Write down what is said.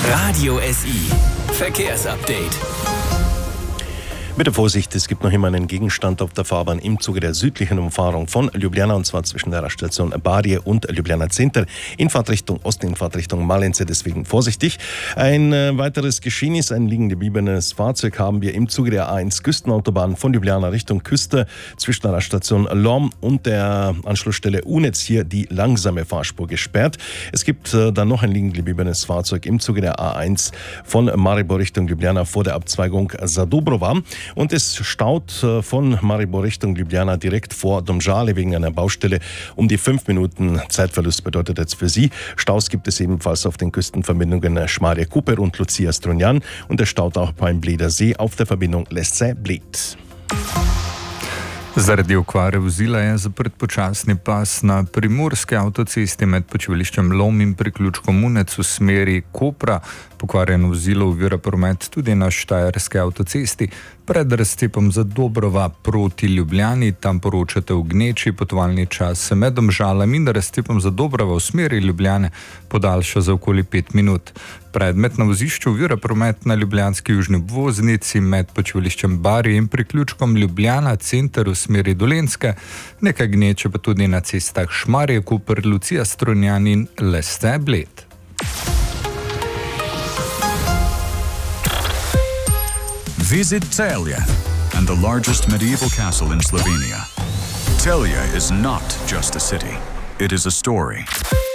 Radio SI Verkehrsupdate. Bitte Vorsicht, es gibt noch immer einen Gegenstand auf der Fahrbahn im Zuge der südlichen Umfahrung von Ljubljana, und zwar zwischen der Raststation Barje und Ljubljana Center in Fahrtrichtung Osten, in Fahrtrichtung Malence, deswegen vorsichtig. Ein weiteres Geschehen ist, ein liegen gebliebenes Fahrzeug haben wir im Zuge der A1 Küstenautobahn von Ljubljana Richtung Küste zwischen der Raststation Lom und der Anschlussstelle Unetz hier die langsame Fahrspur gesperrt. Es gibt dann noch ein liegen gebliebenes Fahrzeug im Zuge der A1 von Maribor Richtung Ljubljana vor der Abzweigung Zadubrova. Und es staut von Maribor Richtung Ljubljana direkt vor Domžale wegen einer Baustelle. Um die 5 Minuten Zeitverlust bedeutet jetzt für Sie. Staus gibt es ebenfalls auf den Küstenverbindungen Šmarje Kuper und Lucia Strunjan. Und es staut auch beim Bleder See auf der Verbindung Lesce-Bled. Zaradi okvare vozila je zaprt počasni pas na primorski avtocesti med počivališčem Lom in priključkom Unec v smeri Kopra. Pokvarjeno vozilo ovira promet tudi na štajerski avtocesti pred razcepom Zadobrova proti Ljubljani. Tam poročate v gneči, potovalni čas med Domžalami in razcepom Zadobrova v smeri Ljubljane podaljša za okoli 5 minut. Predmet na vozišču ovira promet na ljubljanski južni obvoznici med počivališčem Barje in priključkom Ljubljana Center v smeri Dolenjske. Nekaj gneče pa tudi na cestah Šmarje Kuper, Lucia Strunjan in Lesce-Bled. Visit Celje and the largest medieval castle in Slovenia. Celje is not just a city, it is a story.